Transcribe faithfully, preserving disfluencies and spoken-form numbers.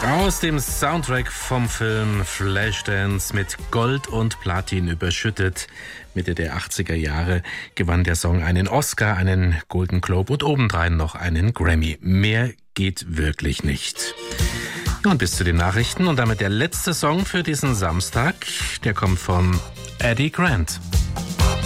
Aus dem Soundtrack vom Film Flashdance mit Gold und Platin überschüttet. Mitte der achtziger Jahre gewann der Song einen Oscar, einen Golden Globe und obendrein noch einen Grammy. Mehr geht wirklich nicht. Und bis zu den Nachrichten und damit der letzte Song für diesen Samstag. Der kommt von Eddie Grant.